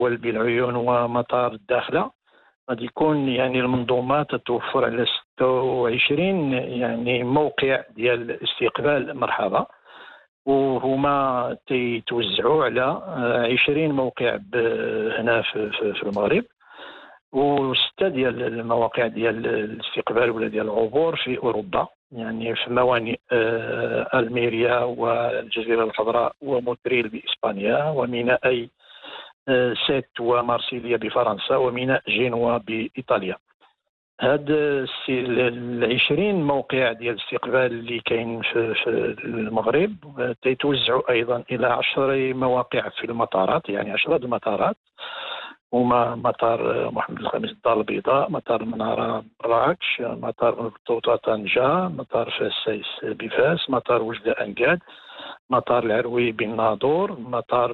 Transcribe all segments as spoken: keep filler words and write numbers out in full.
بالعيون ومطار الداخلة. غادي يكون يعني المنظومة تتوفر على ستة وعشرين يعني موقع ديال استقبال مرحبا، وهما تيتوزعوا على عشرين موقع هنا في, في, في المغرب، وستة ديال المواقع ديال الاستقبال ولا ديال العبور في أوروبا، يعني في موانئ ألميريا والجزيرة الخضراء وموتريل بإسبانيا، وميناءي سيت ومارسيليا بفرنسا، وميناء جنوة بإيطاليا. هاد العشرين موقع ديال الاستقبال اللي كاين في, في المغرب تيتوزعوا أيضا إلى عشر مواقع في المطارات، يعني عشرة المطارات هما مطار محمد الخامس الدار البيضاء، مطار المنارة مراكش، مطار طوطا طنجة، مطار فاس سايس بفاس، مطار وجدة أنقاد، مطار العروي بالناظور، مطار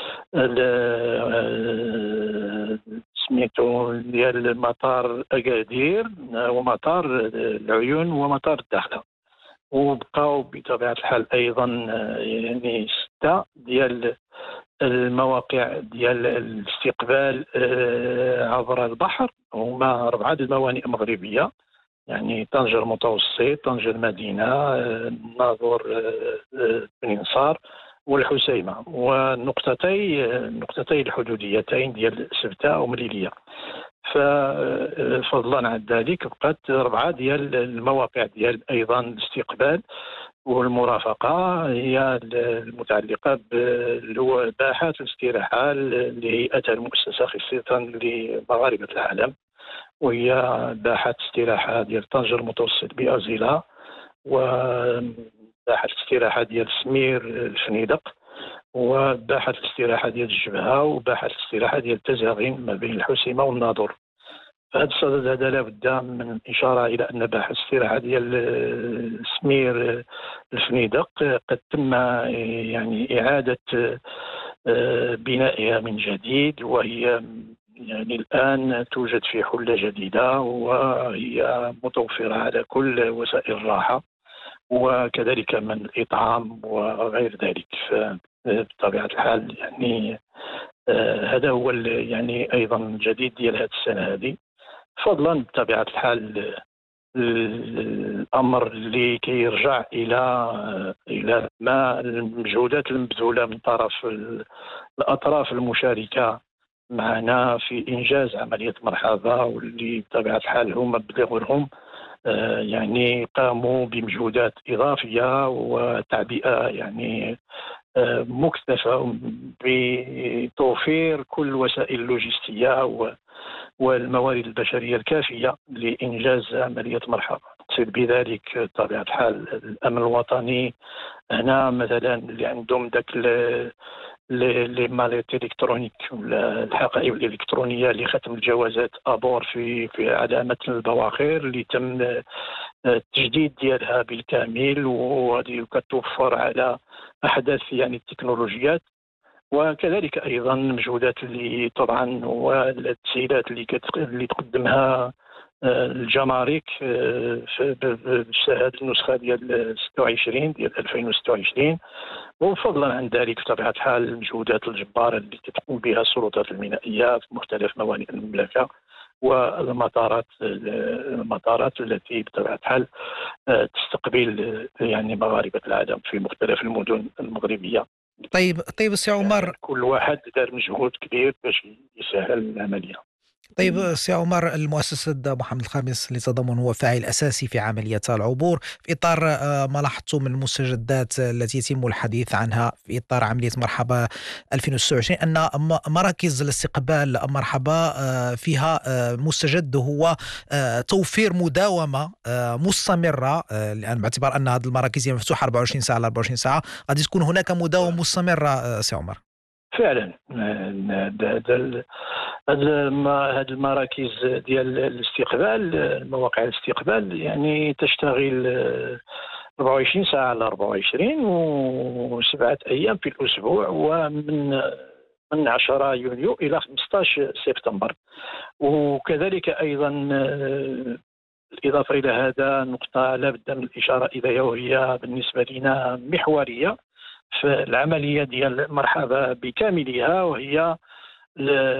سميتو ديال مطار أكادير، ومطار العيون، ومطار الداخلة. وبقاو بطبيعة الحال أيضا يعني ستة ديال المواقع ديال الاستقبال عبر البحر، هما أربعة الموانئ مغربية، يعني طنجة المتوسط، طنجة المدينة، الناظور، بني نصار والحسيمة، والنقطتي النقطتين الحدوديتين ديال سبتة ومليلية. ففضلا عن ذلك بقات أربعة ديال المواقع ديال أيضا الاستقبال والمرافقة، هي المتعلقة بالباحات الاستراحة لهيئة المؤسسة خصيصا لمغاربة العالم، وهي باحة استراحة ديال طنجة المتوسط بأزيلا، وباحة الاستراحة ديال سمير الفنيدق، وباحة الاستراحة ديال الجبهة، وباحة الاستراحة ديال تزاغين ما بين الحسيمة والناظور. فهذا الصدد هذا لابد من إشارة إلى أن باحة الاستراحة ديال سمير الفنيدق قد تم يعني إعادة بنائها من جديد، وهي يعني الآن توجد في حلة جديدة، وهي متوفرة على كل وسائل الراحة، وكذلك من الإطعام وغير ذلك. بطبيعة الحال يعني آه هذا هو يعني أيضا الجديد ديال هذه السنة هذه، فضلا بطبيعة الحال الأمر اللي كيرجع إلى إلى ما المجهودات المبذولة من طرف الأطراف المشاركة معنا في إنجاز عملية مرحبا، واللي بطبيعة الحال هم بدورهم آه يعني قاموا بمجهودات إضافية وتعبئة يعني آه مكثفة بتوفير كل الوسائل اللوجستية والموارد البشرية الكافية لإنجاز عملية مرحبا. أقصد بذلك بطبيعة الحال الأمن الوطني هنا مثلا، اللي عندهم ذاك لي ماليت الكترونيك ولا الحقائب الالكترونيه لختم الجوازات ابور في في علامه البواخر اللي تم التجديد ديالها بالكامل، وهذه كتوفر على احدث يعني التكنولوجيات. وكذلك ايضا المجهودات اللي طبعا والتسهيلات اللي اللي تقدمها الجمارك بشهاده النسخه ديال ستة وعشرين ديال ألفين وستة وعشرين. وفضلا عن ذلك بطبيعه الحال المجهودات الجباره اللي تقوم بها السلطات المينائيه في مختلف موانئ المملكه، والمطارات المطارات التي بطبيعه الحال تستقبل يعني مغاربه العالم في مختلف المدن المغربيه. طيب طيب سي عمر، كل واحد دار مجهود كبير باش يسهل العمليه. طيب سي عمر، المؤسسة محمد الخامس للتضامن هو فاعل أساسي في عملية العبور، في إطار ما لاحظته من المستجدات التي يتم الحديث عنها في إطار عملية مرحبا ألفين وستة وعشرين، أن مراكز الاستقبال مرحبا فيها مستجد هو توفير مداومة مستمرة، لأن باعتبار أن هذه المراكز هي مفتوحة أربعة وعشرين ساعة على أربعة وعشرين ساعة، قد تكون هناك مداومة مستمرة سي عمر. فعلا هذه المراكز ديال الاستقبال، مواقع الاستقبال يعني تشتغل أربعة وعشرين ساعة على أربعة وعشرين وسبعة أيام في الأسبوع، ومن من عشرة يونيو إلى خمسة عشر سبتمبر. وكذلك أيضا بالإضافة إلى هذا نقطة لا بد من الإشارة إليها، وهي بالنسبة لنا محورية في العملية ديال مرحبا بكاملها، وهي